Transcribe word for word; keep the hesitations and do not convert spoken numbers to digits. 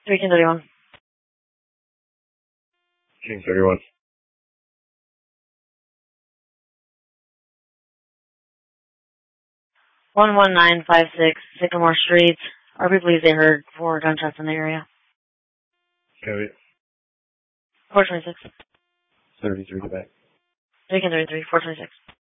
three ten thirty-one. King thirty-one. one one nine five six Sycamore Street. R P believes they heard four gunshots in the area. Copy. four twenty-six. thirty-three to back. three ten thirty-three, four twenty-six.